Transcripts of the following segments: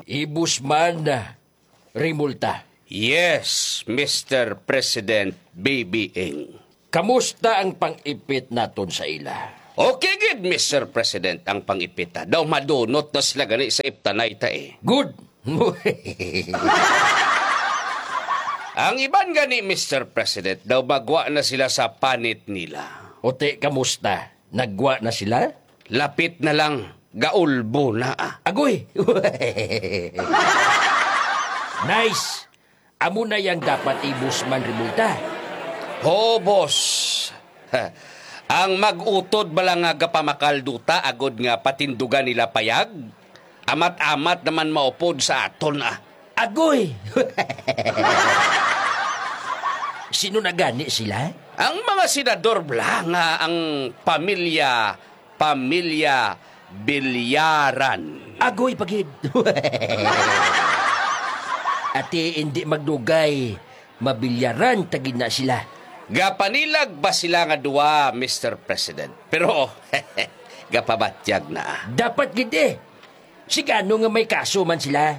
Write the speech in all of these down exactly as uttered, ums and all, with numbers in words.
Ibusman na, Rimulta. Yes, Mister President Baby Ing. Kamusta ang pang-ipit naton sa ila? Okay, good, Mister President, ang pangipita. Daw madunot na sila gani sa iptanay ta eh. Good. Ang iban gani, Mister President, daw magwa na sila sa panit nila. Ote, kamusta? Nagwa na sila? Lapit na lang, gaulbo na ah. Agoy! Nice! Amo na yang dapat ibusman, Rimulta. Ho, boss. Ha, ang mag-utod bala nga gapamakalduta agod nga patindugan nila payag. Amat-amat naman maupod sa aton ah. Agoy! Sino na gani sila? Ang mga senador bla nga ang pamilya, pamilya Bilyaran. Agoy pagid. Ati hindi magdugay, mabilyaran tagid na sila. Gapanilag ba sila nga duwa, Mister President? Pero, gapabatyag na. Dapat gid eh. Sigano nga may kaso man sila.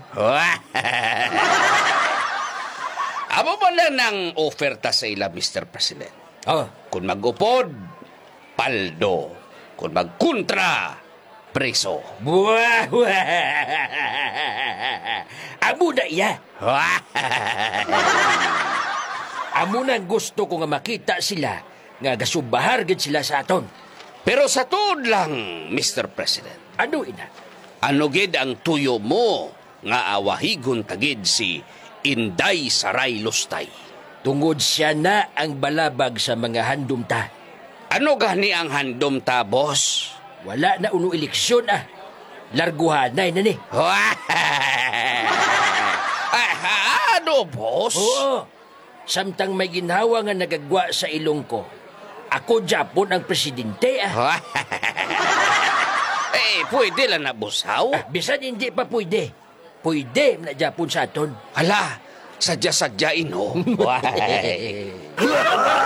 Amo mo lang ng oferta sa ila, Mister President. Oh, Kung mag-upod, paldo. Kung magkontra, preso. buah! Amo na iya. Amo na gusto ko nga makita sila nga gasubahar gid sila sa aton. Pero sa tuod lang, Mister President, Ano ina? ano gid ang tuyo mo nga awahigon tagid si Inday Saray Lustay? Tungod siya na ang balabag sa mga handumta. Ano gani ang handom ta, boss? Wala na uno eleksyon ah. Larguhanay na ni. Ah, ano, boss? Oo. Samtang may ginhawa nga nagagwa sa ilong ko. Ako Japon ang presidente ah. Eh, pwede lang na, boss, how? Ah, bisan hindi pa pwede. Pwede na Japon sa aton. Hala, sadya-sadyain, ho.